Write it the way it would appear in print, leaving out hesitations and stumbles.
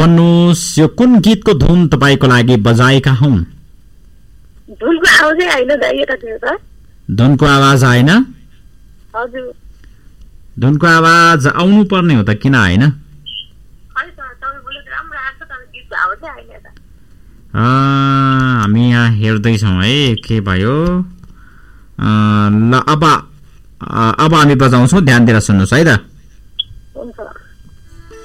भन्नुहोस् यो कुन गीतको धुन तपाईको लागि बजाएका हुन्? धुनको आवाजै आएन दाइ यता थियो त। धुनको आवाज आएन? हजुर। धुनको आवाज आउनु पर्ने हो त, किन आएन? खै त तपाईँ बोलेको राम्रो आएको तर गीतको आवाजै आएन यता। हामी यहाँ हेर्दैछौँ है के भयो। ल अब हामी बजाउँछौँ, ध्यान दिएर सुन्नुहोस् है त। हुन्छ।